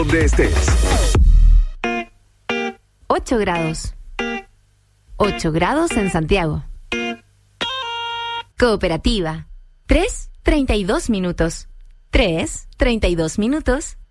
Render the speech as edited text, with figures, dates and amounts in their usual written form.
donde estés. 8 grados. 8 grados en Santiago. Cooperativa. 3:32 minutos. 3:32 minutos.